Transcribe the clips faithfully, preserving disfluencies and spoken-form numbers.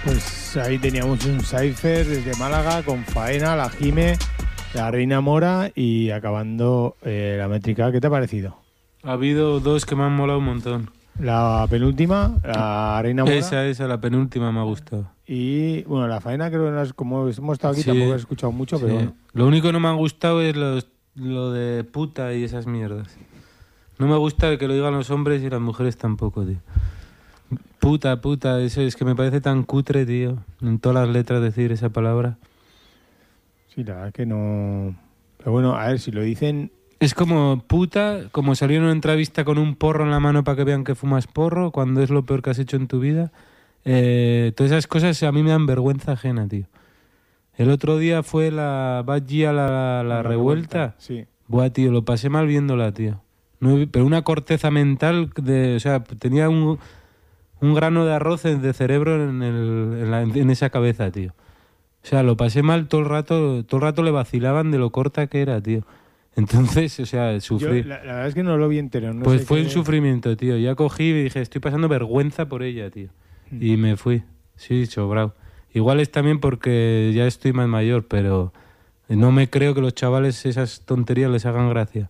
Pues ahí teníamos un Cypher desde Málaga con Faena, la Jime, la Reina Mora y acabando eh, la métrica. ¿Qué te ha parecido? Ha habido dos que me han molado un montón. La penúltima, la Reina Mora. Esa, esa, la penúltima me ha gustado. Y bueno, la Faena creo que no es, como hemos estado aquí Sí, tampoco he escuchado mucho, sí. pero bueno. Lo único que no me han gustado es los, lo de puta y esas mierdas. No me gusta que lo digan los hombres y las mujeres tampoco, tío. Puta, puta, eso es que me parece tan cutre, tío. En todas las letras decir esa palabra. Sí, la verdad es que no... Pero bueno, a ver, si lo dicen... Es como puta, como salir en una entrevista con un porro en la mano para que vean que fumas porro, cuando es lo peor que has hecho en tu vida. Eh, todas esas cosas a mí me dan vergüenza ajena, tío. El otro día fue la Badgie a la, la, la revuelta. revuelta. Sí. Buah, tío, lo pasé mal viéndola, tío. No, pero una corteza mental de... O sea, tenía un, un grano de arroz de cerebro en, el, en, la, en esa cabeza, tío. O sea, lo pasé mal todo el rato. Todo el rato le vacilaban de lo corta que era, tío. Entonces, o sea, sufrí. Yo, la, la verdad es que no lo vi entero. No pues sé fue qué... un sufrimiento, tío. Ya cogí y dije, estoy pasando vergüenza por ella, tío. Mm. Y me fui. Sí, sobrado. Igual es también porque ya estoy más mayor, pero no me creo que los chavales esas tonterías les hagan gracia.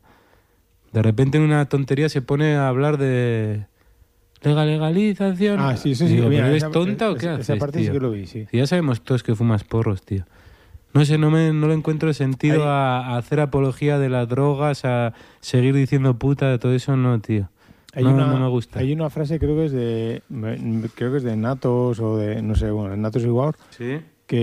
De repente en una tontería se pone a hablar de legal, legalización. Ah, sí, eso sí. Digo, Mira, ¿eres esa, tonta esa, o qué haces, esa parte tío? sí que lo vi, sí. Y ya sabemos todos que fumas porros, tío. No sé, no, me, no le encuentro sentido a, a hacer apología de las drogas, a seguir diciendo puta, todo eso no, tío. Hay no, una, no me gusta. Hay una frase, creo que es de creo que es de Natos o de, no sé, bueno, Natos igual, ¿Sí?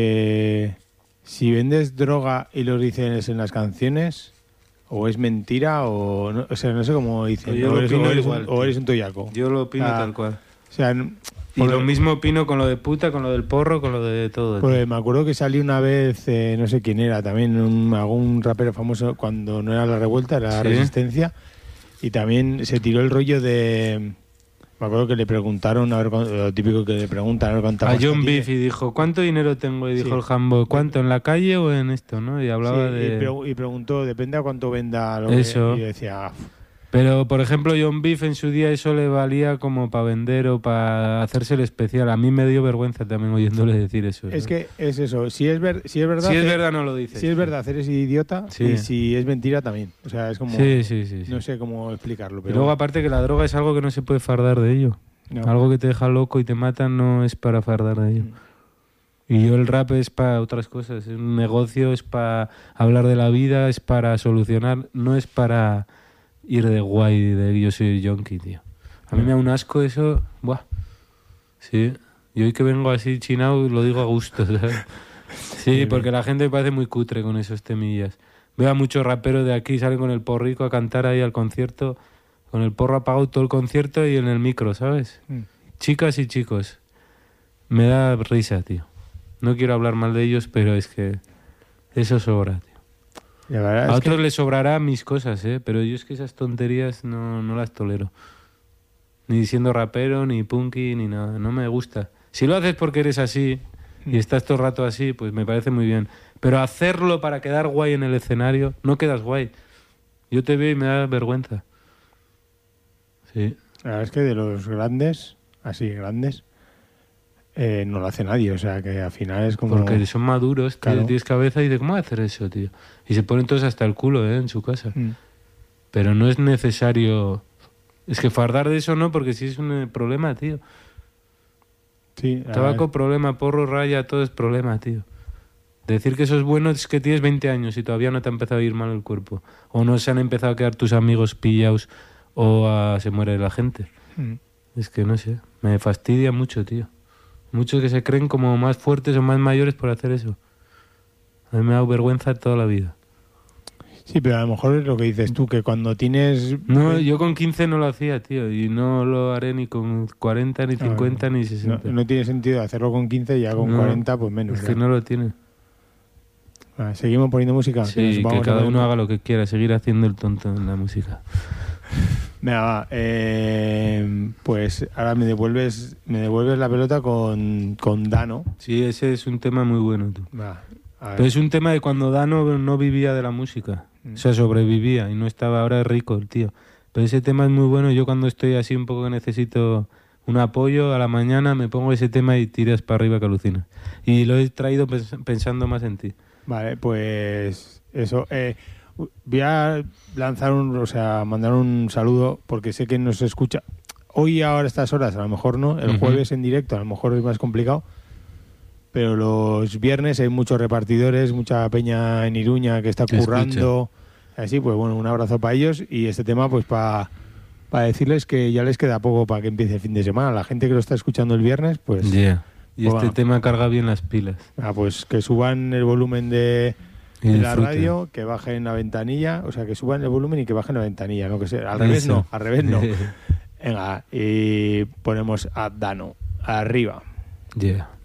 que si vendes droga y lo dices en las canciones, o es mentira o no, o sea, no sé cómo dicen. Yo o, lo eres, opino o, eres igual, un, o eres un toyaco. Yo lo opino Ah, tal cual. O sea, y lo mismo opino con lo de puta, con lo del porro, con lo de todo. Pues me acuerdo que salió una vez, eh, no sé quién era, también un, algún rapero famoso cuando no era la revuelta, era la ¿Sí? Resistencia, y también se tiró el rollo de... Me acuerdo que le preguntaron, a ver, lo típico que le preguntan, a ver cuánta a pasta John tiene. Beef y dijo, ¿cuánto dinero tengo? Y dijo Sí. el Jambo, ¿cuánto? ¿En la calle o en esto? ¿No? Y hablaba Sí, de... y, pre- y preguntó, depende a cuánto venda lo Eso. que... Y yo decía... Pero, por ejemplo, John Beef en su día eso le valía como para vender o para hacerse el especial. A mí me dio vergüenza también oyéndole decir eso. Es ¿no? que es eso, si es, ver, si es verdad... Si es eh, verdad no lo dices. Si es verdad, eres idiota, Sí. y si es mentira también. O sea, es como... Sí, sí, sí. sí. No sé cómo explicarlo, Y pero... luego, aparte que la droga es algo que no se puede fardar de ello. No. Algo que te deja loco y te mata no es para fardar de ello. Mm. Y yo el rap es para otras cosas. Es un negocio, es para hablar de la vida, es para solucionar, no es para ir de guay, de yo soy yonki, tío. A mí me da un asco eso. Buah. Sí. Y hoy que vengo así chinado lo digo a gusto, ¿sabes? Sí, porque la gente me parece muy cutre con esos temillas. Veo a muchos raperos de aquí, salen con el porrico a cantar ahí al concierto, con el porro apagado todo el concierto y en el micro, ¿sabes? Mm. Chicas y chicos. Me da risa, tío. No quiero hablar mal de ellos, pero es que eso sobra, tío. A otros que... les sobrará mis cosas, ¿eh? Pero yo es que esas tonterías no, no las tolero. Ni siendo rapero, ni punky, ni nada. No me gusta. Si lo haces porque eres así y estás todo el rato así, pues me parece muy bien. Pero hacerlo para quedar guay en el escenario, no quedas guay. Yo te veo y me da vergüenza. Sí. La verdad es que de los grandes, así grandes, eh, no lo hace nadie. O sea, que al final es como... Porque son maduros, claro. Tienes cabeza y dices, ¿cómo hacer eso, tío? Y se ponen todos hasta el culo, ¿eh? En su casa. Mm. Pero no es necesario... Es que fardar de eso no, porque sí es un problema, tío. Sí. Tabaco, es... problema, porro, raya, todo es problema, tío. Decir que eso es bueno es que tienes veinte años y todavía no te ha empezado a ir mal el cuerpo. O no se han empezado a quedar tus amigos pillados o a, se muere la gente. Mm. Es que no sé, me fastidia mucho, tío. Muchos que se creen como más fuertes o más mayores por hacer eso. A mí me ha dado vergüenza toda la vida. Sí, pero a lo mejor es lo que dices tú, que cuando tienes... No, yo con quince no lo hacía, tío. Y no lo haré ni con cuarenta, ni cincuenta, no, ni sesenta. No, no tiene sentido hacerlo con quince y ya con no, cuarenta, pues menos. Es que ya. no lo tiene. Vale, ¿seguimos poniendo música? Sí, que, que cada uno haga lo que quiera, seguir haciendo el tonto en la música. Venga, va. Eh, pues ahora me devuelves me devuelves la pelota con, con Dano. Sí, ese es un tema muy bueno, tú. Va, Pero es un tema de cuando Dano no vivía de la música. Mm. O sea, sobrevivía y no estaba, ahora es rico el tío. Pero ese tema es muy bueno. Yo cuando estoy así un poco que necesito un apoyo a la mañana, me pongo ese tema y tiras para arriba que alucinas. Y lo he traído pens- pensando más en ti. Vale, pues eso. Eh, voy a lanzar un, o sea, mandar un saludo porque sé que nos escucha. Hoy, ahora, a estas horas, a lo mejor no. El Ujú. jueves en directo, a lo mejor es más complicado. Pero los viernes hay muchos repartidores, mucha peña en Iruña que está Escucha. currando. Así, pues bueno, un abrazo para ellos. Y este tema, pues para para decirles que ya les queda poco para que empiece el fin de semana. La gente que lo está escuchando el viernes, pues, Yeah. Y Pues este bueno. tema carga bien las pilas. ah, pues que suban el volumen de, Y de la disfruten. radio, que bajen la ventanilla, o sea, que suban el volumen y que bajen la ventanilla, no que sea. Al Eso. revés no, al revés no. Venga, y ponemos a Dano arriba. Yeah.